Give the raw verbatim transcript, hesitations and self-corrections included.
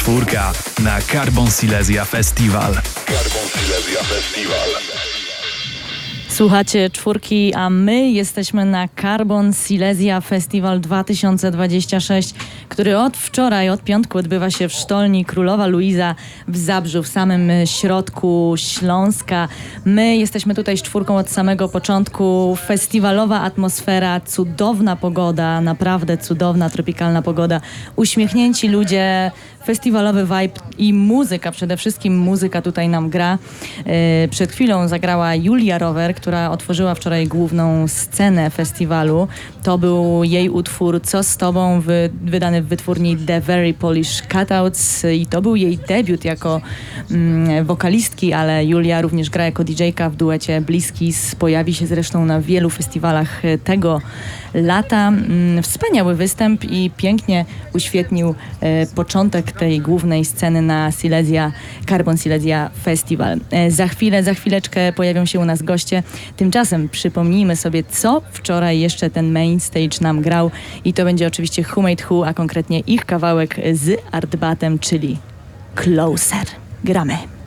czwórka na Carbon Silesia Festival. Carbon Silesia Festival. Słuchacie czwórki, a my jesteśmy na Carbon Silesia Festival dwa tysiące dwudziesty szósty, który od wczoraj, od piątku odbywa się w Sztolni Królowa Luiza w Zabrzu, w samym środku Śląska. My jesteśmy tutaj z czwórką od samego początku. Festiwalowa atmosfera, cudowna pogoda, naprawdę cudowna, tropikalna pogoda. Uśmiechnięci ludzie, festiwalowy vibe i muzyka, przede wszystkim muzyka tutaj nam gra. Yy, przed chwilą zagrała Julia Rower, która otworzyła wczoraj główną scenę festiwalu. To był jej utwór Co z tobą, wy, wydany w wytwórni The Very Polish Cutouts i to był jej debiut jako mm, wokalistki, ale Julia również gra jako didżejka w duecie Bliskis. Pojawi się zresztą na wielu festiwalach tego lata. Mm, wspaniały występ i pięknie uświetnił e, początek tej głównej sceny na Silesia, Carbon Silesia Festival. E, za chwilę, za chwileczkę pojawią się u nas goście. Tymczasem przypomnijmy sobie, co wczoraj jeszcze ten main stage nam grał i to będzie oczywiście Who Made Who, a konkretnie ich kawałek z Artbatem, czyli Closer. Gramy.